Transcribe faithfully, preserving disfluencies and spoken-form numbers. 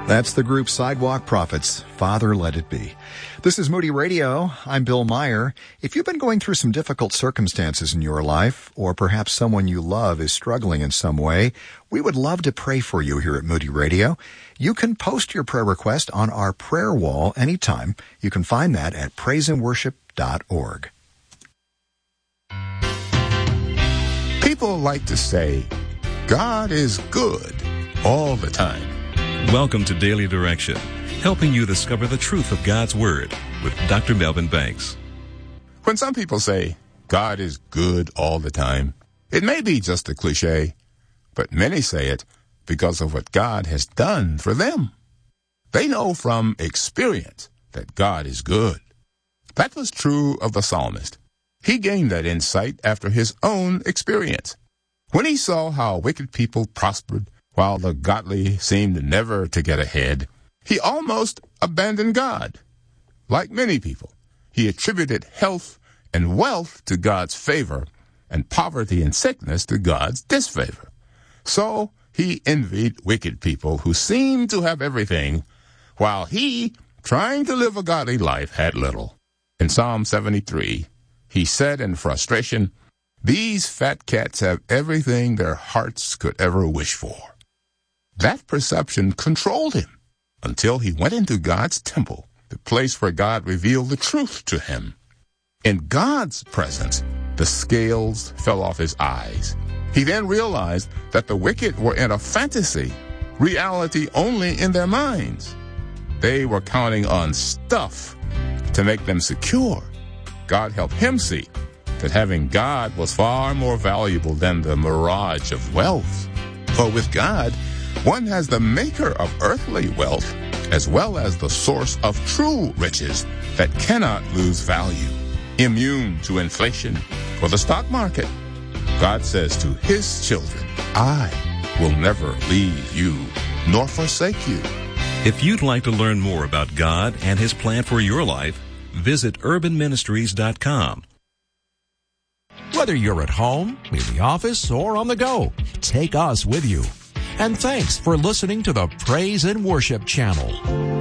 That's the group Sidewalk Prophets, Father Let It Be. This is Moody Radio. I'm Bill Meyer. If you've been going through some difficult circumstances in your life, or perhaps someone you love is struggling in some way, we would love to pray for you here at Moody Radio. You can post your prayer request on our prayer wall anytime. You can find that at praise and worship dot org. People like to say, God is good all the time. Welcome to Daily Direction, helping you discover the truth of God's Word with Doctor Melvin Banks. When some people say, God is good all the time, it may be just a cliche, but many say it because of what God has done for them. They know from experience that God is good. That was true of the psalmist. He gained that insight after his own experience. When he saw how wicked people prospered while the godly seemed never to get ahead, he almost abandoned God. Like many people, he attributed health and wealth to God's favor and poverty and sickness to God's disfavor. So he envied wicked people who seemed to have everything, while he, trying to live a godly life, had little. In Psalm seventy-three, he said in frustration, "These fat cats have everything their hearts could ever wish for." That perception controlled him until he went into God's temple, the place where God revealed the truth to him. In God's presence, the scales fell off his eyes. He then realized that the wicked were in a fantasy, reality only in their minds. They were counting on stuff to make them secure. God helped him see that having God was far more valuable than the mirage of wealth. For with God, one has the maker of earthly wealth as well as the source of true riches that cannot lose value, immune to inflation or the stock market. God says to his children, "I will never leave you nor forsake you." If you'd like to learn more about God and His plan for your life, visit urban ministries dot com. Whether you're at home, in the office, or on the go, take us with you. And thanks for listening to the Praise and Worship Channel.